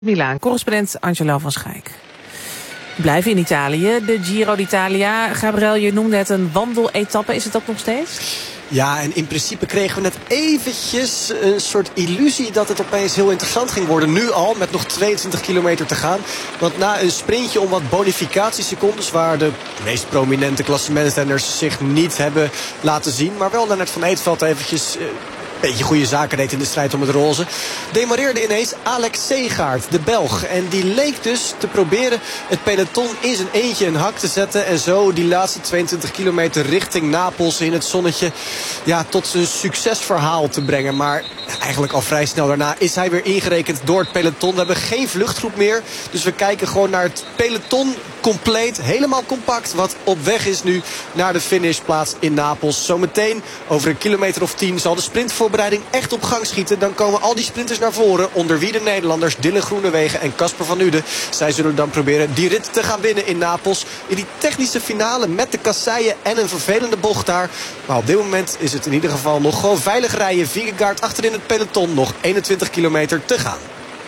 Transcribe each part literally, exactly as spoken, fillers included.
Milaan, correspondent Angelo van Schaik. We blijven in Italië, de Giro d'Italia. Gabriel, je noemde het een wandeletappe. Is het dat nog steeds? Ja, en in principe kregen we net eventjes een soort illusie dat het opeens heel interessant ging worden. Nu al, met nog tweeëntwintig kilometer te gaan. Want na een sprintje om wat bonificatiesecondes, waar de meest prominente klassementsrenners zich niet hebben laten zien, maar wel Lennart van Eetveld eventjes Uh, een beetje goede zaken deed in de strijd om het roze, demareerde ineens Alex Segaard, de Belg. En die leek dus te proberen het peloton in zijn eentje een hak te zetten. En zo die laatste tweeëntwintig kilometer richting Napels in het zonnetje, ja, tot zijn succesverhaal te brengen. Maar eigenlijk al vrij snel daarna is hij weer ingerekend door het peloton. We hebben geen vluchtgroep meer. Dus we kijken gewoon naar het peloton compleet, helemaal compact, wat op weg is nu naar de finishplaats in Napels. Zometeen over een kilometer of tien zal de sprintvoorbereiding echt op gang schieten. Dan komen al die sprinters naar voren, onder wie de Nederlanders Dylan Groenewegen en Casper van Uden. Zij zullen dan proberen die rit te gaan winnen in Napels. In die technische finale met de kasseien en een vervelende bocht daar. Maar op dit moment is het in ieder geval nog gewoon veilig rijden. Vingegaard achterin het peloton, nog eenentwintig kilometer te gaan.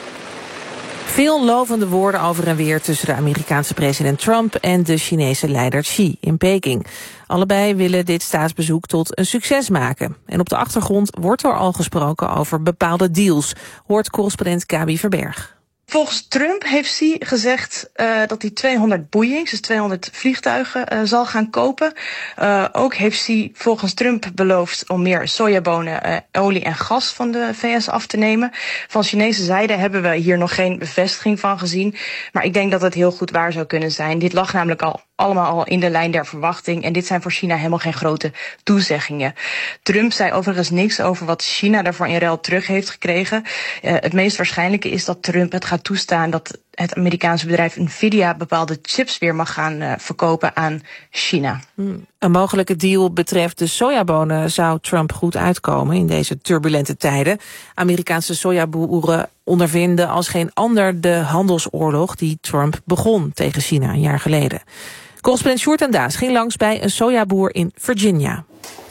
Veel lovende woorden over en weer tussen de Amerikaanse president Trump en de Chinese leider Xi in Peking. Allebei willen dit staatsbezoek tot een succes maken. En op de achtergrond wordt er al gesproken over bepaalde deals, hoort correspondent Gabi Verberg. Volgens Trump heeft Xi gezegd uh, dat hij tweehonderd Boeings, dus tweehonderd vliegtuigen, uh, zal gaan kopen. Uh, ook heeft Xi volgens Trump beloofd om meer sojabonen, uh, olie en gas van de V S af te nemen. Van Chinese zijde hebben we hier nog geen bevestiging van gezien. Maar ik denk dat het heel goed waar zou kunnen zijn. Dit lag namelijk al allemaal al in de lijn der verwachting. En dit zijn voor China helemaal geen grote toezeggingen. Trump zei overigens niks over wat China daarvoor in ruil terug heeft gekregen. Uh, het meest waarschijnlijke is dat Trump het gaat toestaan dat het Amerikaanse bedrijf Nvidia bepaalde chips weer mag gaan uh, verkopen aan China. Hmm. Een mogelijke deal betreft de sojabonen zou Trump goed uitkomen in deze turbulente tijden. Amerikaanse sojaboeren ondervinden als geen ander de handelsoorlog die Trump begon tegen China een jaar geleden. Correspondent Sjoerd en Daas ging langs bij een sojaboer in Virginia.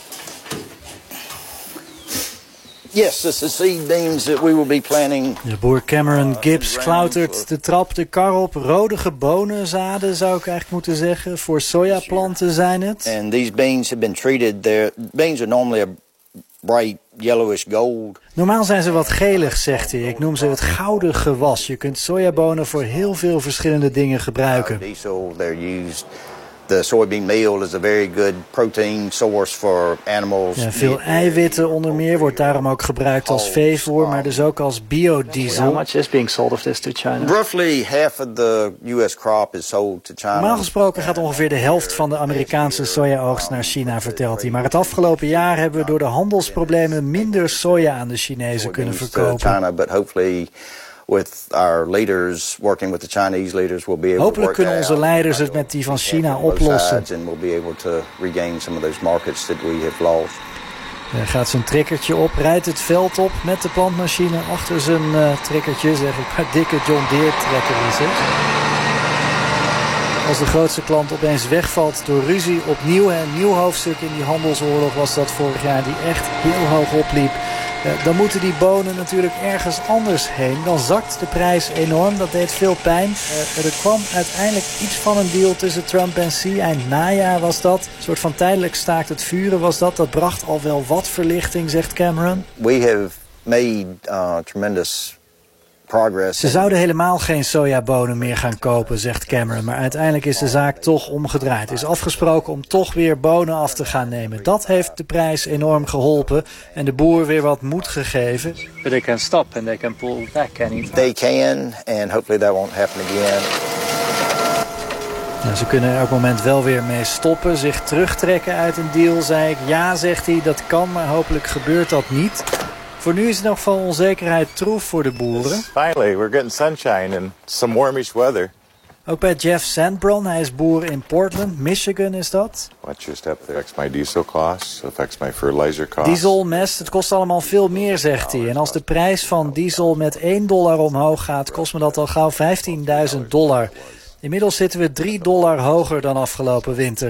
Yes, this is seed beans that we will be planting. De boer Cameron Gibbs klautert de trap de kar op. Rodige bonenzaden zou ik eigenlijk moeten zeggen. Voor sojaplanten zijn het. And these beans have been treated. Their beans are normally a bright yellowish gold. Normaal zijn ze wat gelig, zegt hij. Ik noem ze het gouden gewas. Je kunt sojabonen voor heel veel verschillende dingen gebruiken. Uh, diesel, they're used. The soybean meal is a very good protein source for animals. Ja, veel eiwitten onder meer wordt daarom ook gebruikt als veevoer, maar dus ook als biodiesel. How much is being sold of this to China? Roughly half of the U S crop is sold to China. Normaal gesproken gaat ongeveer de helft van de Amerikaanse sojaoogst naar China, vertelt hij. Maar het afgelopen jaar hebben we door de handelsproblemen minder soja aan de Chinezen kunnen verkopen. China, but hopefully with our leaders, working with the Chinese leaders, we'll be able Hopelijk kunnen onze leiders het met die van China oplossen. And we'll be able to regain some of those markets that we have lost. Hij gaat zijn trekkertje op, rijdt het veld op met de plantmachine achter zijn uh, trekkertje, zeg ik, maar dikke John Deere trekker is het. Als de grootste klant opeens wegvalt door ruzie opnieuw, een nieuw hoofdstuk in die handelsoorlog was dat vorig jaar die echt heel hoog opliep. Ja, dan moeten die bonen natuurlijk ergens anders heen. Dan zakt de prijs enorm. Dat deed veel pijn. Uh, er kwam uiteindelijk iets van een deal tussen Trump en Xi. Eind najaar was dat. Een soort van tijdelijk staakt het vuren was dat. Dat bracht al wel wat verlichting, zegt Cameron. We have made uh, tremendous progress. Ze zouden helemaal geen sojabonen meer gaan kopen, zegt Cameron. Maar uiteindelijk is de zaak toch omgedraaid. Het is afgesproken om toch weer bonen af te gaan nemen. Dat heeft de prijs enorm geholpen en de boer weer wat moed gegeven. But they can stop and they can pull back anytime. They can, and hopefully that won't happen again. Ja, ze kunnen er op het moment wel weer mee stoppen, zich terugtrekken uit een deal, zei ik. Ja, zegt hij, dat kan, maar hopelijk gebeurt dat niet. Voor nu is het nog van onzekerheid troef voor de boeren. Finally, we're getting sunshine and some warmish weather. Ook bij Jeff Sandbron, hij is boer in Portland, Michigan is dat. Watch your step there. Affects my diesel costs, affects my fertilizer costs. Diesel, mest, het kost allemaal veel meer, zegt hij. En als de prijs van diesel met één dollar omhoog gaat, kost me dat al gauw vijftienduizend dollar. Inmiddels zitten we drie dollar hoger dan afgelopen winter.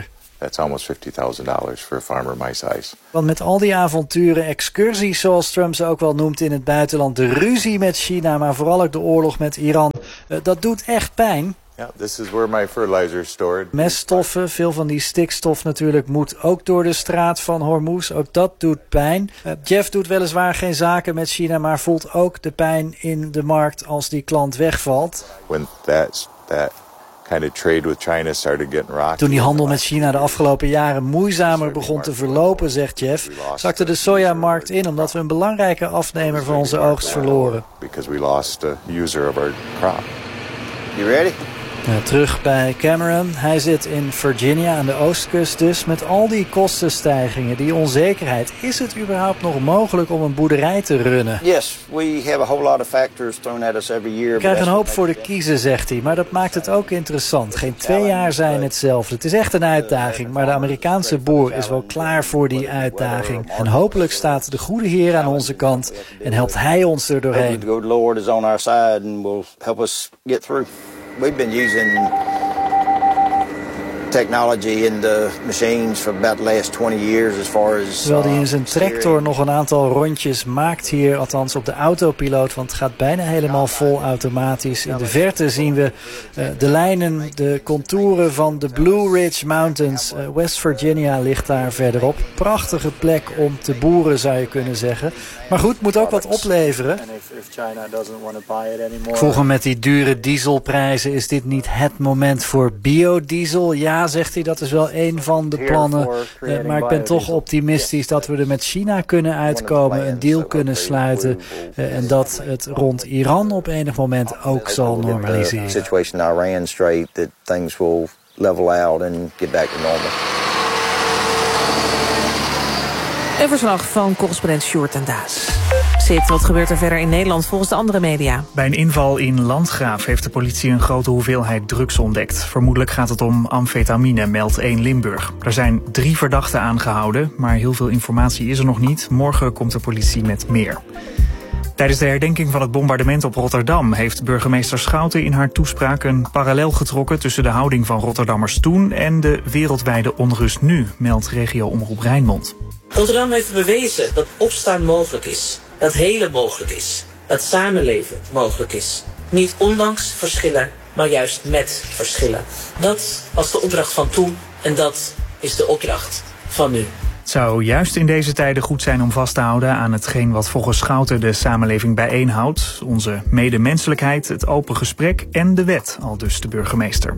That's almost fifty thousand dollars for a farmer my size. Want met al die avonturen, excursies zoals Trump ze ook wel noemt in het buitenland, de ruzie met China, maar vooral ook de oorlog met Iran, uh, dat doet echt pijn. Yeah, this is where my fertilizer is stored. Meststoffen, veel van die stikstof natuurlijk, moet ook door de straat van Hormuz. Ook dat doet pijn. Uh, Jeff doet weliswaar geen zaken met China, maar voelt ook de pijn in de markt als die klant wegvalt. When that, that kind of trade with China started getting rocky. Toen die handel met China de afgelopen jaren moeizamer begon te verlopen, zegt Jeff, zakte de sojamarkt in omdat we een belangrijke afnemer van onze oogst verloren. Because we lost a user of our crop. You ready? Ja, terug bij Cameron. Hij zit in Virginia aan de oostkust dus. Met al die kostenstijgingen, die onzekerheid. Is het überhaupt nog mogelijk om een boerderij te runnen? Yes, we have a whole lot of factors thrown at us every year. We krijgen een hoop voor de kiezen, zegt hij. Maar dat maakt het ook interessant. Geen twee jaar zijn hetzelfde. Het is echt een uitdaging. Maar de Amerikaanse boer is wel klaar voor die uitdaging. En hopelijk staat de goede Heer aan onze kant. En helpt hij ons er doorheen. The good Lord is on our side and will help us get through. We've been using technology in the machines for about the last twenty years as far as... Terwijl hij in zijn tractor nog een aantal rondjes maakt hier, althans op de autopiloot, want het gaat bijna helemaal vol automatisch. In de verte zien we uh, de lijnen, de contouren van de Blue Ridge Mountains. Uh, West Virginia ligt daar verderop. Prachtige plek om te boeren, zou je kunnen zeggen. Maar goed, moet ook wat opleveren. Ik vroeg hem met die dure dieselprijzen, is dit niet het moment voor biodiesel? Ja, zegt hij, dat is wel een van de plannen. Uh, maar ik ben toch optimistisch dat we er met China kunnen uitkomen, een deal kunnen sluiten. Uh, en dat het rond Iran op enig moment ook zal normaliseren. Situation in Iran straight, that things will level out and get back to normal. Een verslag van correspondent Sjoerd en Daas. Zit, wat gebeurt er verder in Nederland volgens de andere media? Bij een inval in Landgraaf heeft de politie een grote hoeveelheid drugs ontdekt. Vermoedelijk gaat het om amfetamine, meldt één Limburg. Er zijn drie verdachten aangehouden, maar heel veel informatie is er nog niet. Morgen komt de politie met meer. Tijdens de herdenking van het bombardement op Rotterdam heeft burgemeester Schouten in haar toespraak een parallel getrokken tussen de houding van Rotterdammers toen en de wereldwijde onrust nu, meldt regio Omroep Rijnmond. Rotterdam heeft bewezen dat opstaan mogelijk is, dat helen mogelijk is, dat samenleven mogelijk is. Niet ondanks verschillen, maar juist met verschillen. Dat was de opdracht van toen en dat is de opdracht van nu. Het zou juist in deze tijden goed zijn om vast te houden aan hetgeen wat volgens Schouten de samenleving bijeenhoudt. Onze medemenselijkheid, het open gesprek en de wet, aldus de burgemeester.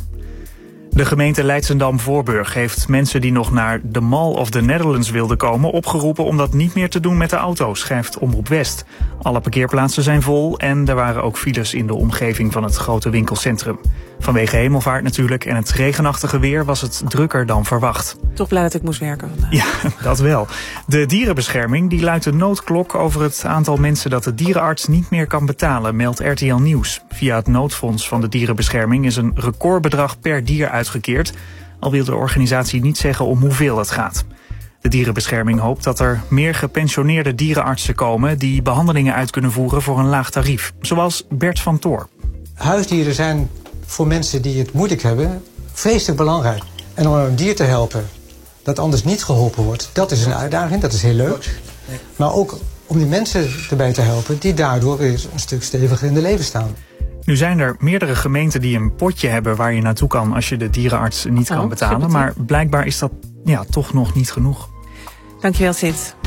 De gemeente Leidschendam-Voorburg heeft mensen die nog naar de Mall of the Netherlands wilden komen opgeroepen om dat niet meer te doen met de auto, schrijft Omroep West. Alle parkeerplaatsen zijn vol en er waren ook files in de omgeving van het grote winkelcentrum. Vanwege hemelvaart natuurlijk en het regenachtige weer was het drukker dan verwacht. Toch blij dat ik moest werken vandaag. Ja, dat wel. De dierenbescherming die luidt de noodklok over het aantal mensen dat de dierenarts niet meer kan betalen, meldt R T L Nieuws. Via het noodfonds van de dierenbescherming is een recordbedrag per dier uitgekeerd, al wil de organisatie niet zeggen om hoeveel het gaat. De dierenbescherming hoopt dat er meer gepensioneerde dierenartsen komen die behandelingen uit kunnen voeren voor een laag tarief, zoals Bert van Toor. Huisdieren zijn voor mensen die het moeilijk hebben vreselijk belangrijk. En om een dier te helpen dat anders niet geholpen wordt, dat is een uitdaging, dat is heel leuk. Maar ook om die mensen erbij te helpen die daardoor weer een stuk steviger in de leven staan. Nu zijn er meerdere gemeenten die een potje hebben waar je naartoe kan als je de dierenarts niet kan oh, betalen. Maar blijkbaar is dat ja, toch nog niet genoeg. Dankjewel, Sid.